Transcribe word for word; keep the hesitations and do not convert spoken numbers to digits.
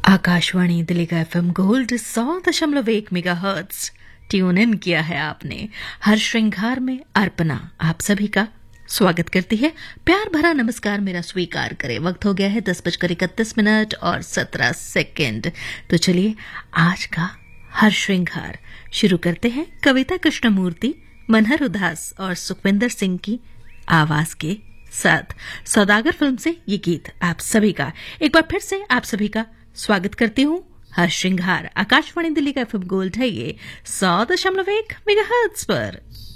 आकाशवाणी दिल्ली का FM gold सौ दशमलव एक मेगा हर्ट्ज ट्यून इन किया है आपने। हर श्रृंगार में अर्पणा आप सभी का स्वागत करती है। प्यार भरा नमस्कार मेरा स्वीकार करें। वक्त हो गया है दस बजकर इकतीस मिनट और सत्रह सेकेंड। तो चलिए आज का हर श्रृंगार शुरू करते हैं कविता कृष्णमूर्ति, मनहर उदास और सुखविंदर सिंह की आवाज के साथ। सौदागर फिल्म से ये गीत आप सभी का एक बार फिर से आप सभी का स्वागत करती हूँ। हर श्रृंगार आकाशवाणी दिल्ली का एफएम गोल्ड है ये सौ दशमलव एक मेगाहर्ट्ज पर।